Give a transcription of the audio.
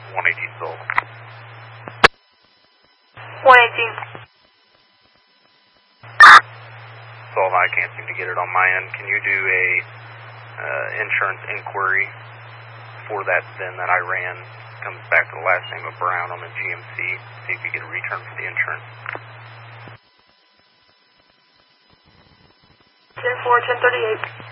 118 sold. 118. Sold, I can't seem to get it on my end. Can you do a insurance inquiry for that VIN that I ran? Comes back to the last name of Brown on the GMC. See if you get a return for the insurance. 10-4, 1038.